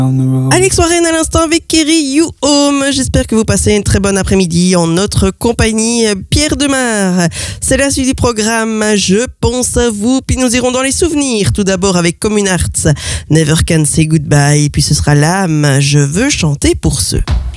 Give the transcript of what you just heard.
Alex Warren à l'instant avec Kerry You Home. J'espère que vous passez une très bonne après-midi en notre compagnie. Pierre Demar, c'est la suite du programme. Je pense à vous. Puis nous irons dans les souvenirs. Tout d'abord avec Common Arts, Never Can Say Goodbye. Puis ce sera l'âme. Je veux chanter pour ceux.